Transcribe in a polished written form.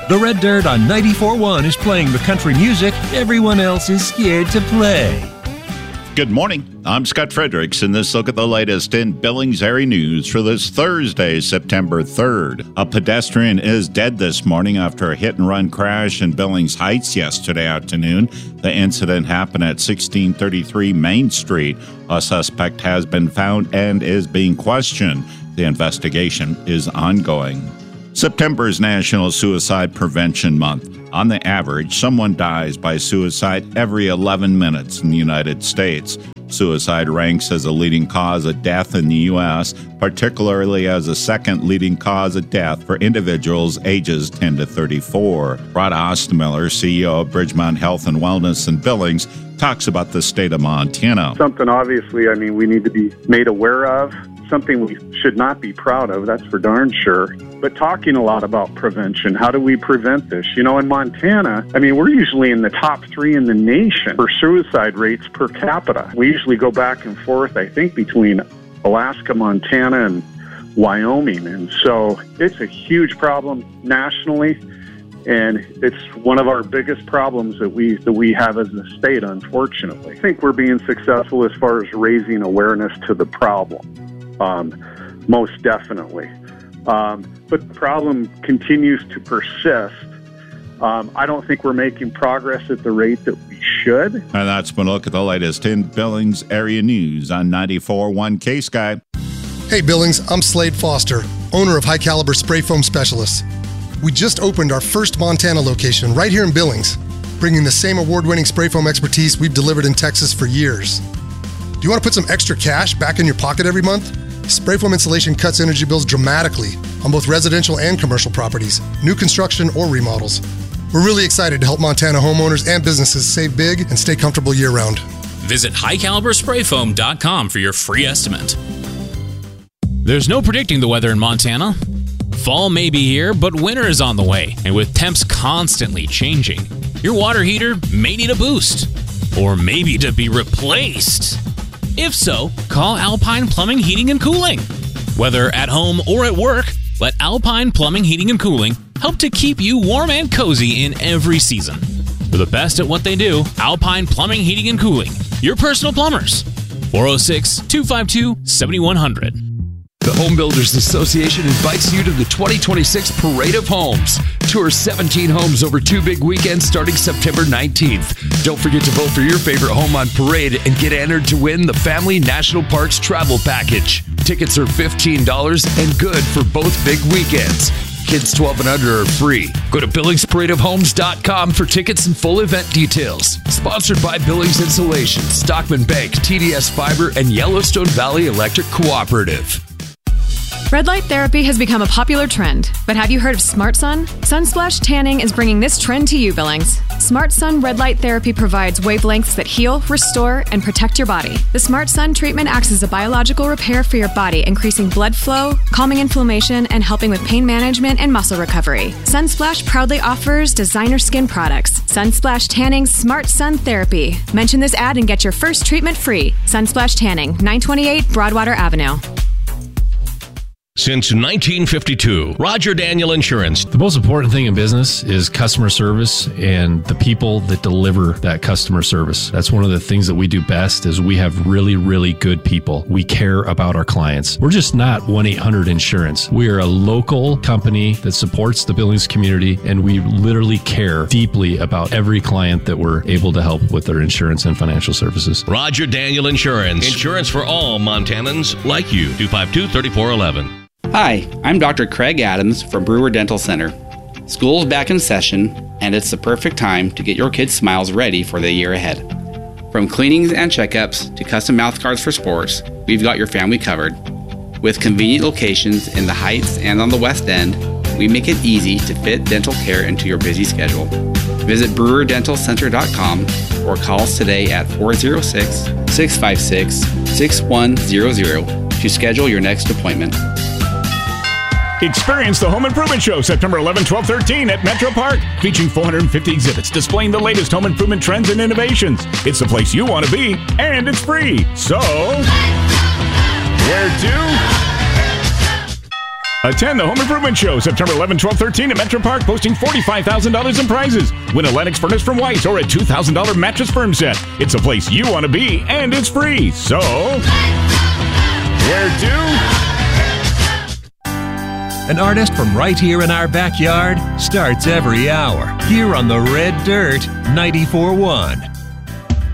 The Red Dirt on 94.1 is playing the country music everyone else is scared to play. Good morning. I'm Scott Fredericks, and this look at the latest in Billings area news for this Thursday, September 3rd. A pedestrian is dead this morning after a hit-and-run crash in Billings Heights yesterday afternoon. The incident happened at 1633 Main Street. A suspect has been found and is being questioned. The investigation is ongoing. September is National Suicide Prevention Month. On the average, someone dies by suicide every 11 minutes in the United States. Suicide ranks as a leading cause of death in the U.S., particularly as a second leading cause of death for individuals ages 10 to 34. Rod Ostemiller, CEO of Bridgemont Health and Wellness in Billings, talks about the state of Montana. Something obviously, we need to be made aware of. Something we should not be proud of, that's for darn sure. But talking a lot about prevention, how do we prevent this? In Montana, we're usually in the top 3 in the nation for suicide rates per capita. We usually go back and forth, I think, between Alaska, Montana, and Wyoming. And so it's a huge problem nationally, and it's one of our biggest problems that we have as a state, unfortunately. I think we're being successful as far as raising awareness to the problem. Most definitely. But the problem continues to persist. I don't think we're making progress at the rate that we should. And that's been a look at the latest in Billings area news on 94.1 K-Sky. Hey Billings, I'm Slade Foster, owner of High Caliber Spray Foam Specialists. We just opened our first Montana location right here in Billings, bringing the same award-winning spray foam expertise we've delivered in Texas for years. Do you want to put some extra cash back in your pocket every month? Spray foam insulation cuts energy bills dramatically on both residential and commercial properties, new construction or remodels. We're really excited to help Montana homeowners and businesses save big and stay comfortable year-round. Visit highcalibersprayfoam.com for your free estimate. There's no predicting the weather in Montana. Fall may be here, but winter is on the way, and with temps constantly changing, your water heater may need a boost, or maybe to be replaced. If so, call Alpine Plumbing, Heating, and Cooling. Whether at home or at work, let Alpine Plumbing, Heating, and Cooling help to keep you warm and cozy in every season. For the best at what they do, Alpine Plumbing, Heating, and Cooling, your personal plumbers. 406-252-7100. The Home Builders Association invites you to the 2026 Parade of Homes. Tour 17 homes over 2 big weekends starting September 19th. Don't forget to vote for your favorite home on Parade and get entered to win the Family National Parks Travel Package. Tickets are $15 and good for both big weekends. Kids 12 and under are free. Go to BillingsParadeOfHomes.com for tickets and full event details. Sponsored by Billings Insulation, Stockman Bank, TDS Fiber, and Yellowstone Valley Electric Cooperative. Red light therapy has become a popular trend, but have you heard of Smart Sun? Sunsplash Tanning is bringing this trend to you, Billings. Smart Sun red light therapy provides wavelengths that heal, restore, and protect your body. The Smart Sun treatment acts as a biological repair for your body, increasing blood flow, calming inflammation, and helping with pain management and muscle recovery. Sunsplash proudly offers designer skin products. Sunsplash Tanning Smart Sun Therapy. Mention this ad and get your first treatment free. Sunsplash Tanning, 928 Broadwater Avenue. Since 1952, Roger Daniel Insurance. The most important thing in business is customer service and the people that deliver that customer service. That's one of the things that we do best is we have really, really good people. We care about our clients. We're just not 1-800-INSURANCE. We are a local company that supports the Billings community, and we literally care deeply about every client that we're able to help with their insurance and financial services. Roger Daniel Insurance. Insurance for all Montanans like you. 252-3411. Hi, I'm Dr. Craig Adams from Brewer Dental Center. School's back in session, and it's the perfect time to get your kids' smiles ready for the year ahead. From cleanings and checkups to custom mouth guards for sports, we've got your family covered. With convenient locations in the Heights and on the West End, we make it easy to fit dental care into your busy schedule. Visit brewerdentalcenter.com or call us today at 406-656-6100 to schedule your next appointment. Experience the Home Improvement Show September 11, 12, 13 at Metro Park, featuring 450 exhibits displaying the latest home improvement trends and innovations. It's the place you want to be, and it's free. So, where to? Attend the Home Improvement Show September 11, 12, 13 at Metro Park, posting $45,000 in prizes. Win a Lennox furnace from Weiss or a $2,000 mattress firm set. It's a place you want to be, and it's free. So, where to? An artist from right here in our backyard starts every hour here on the Red Dirt 94.1.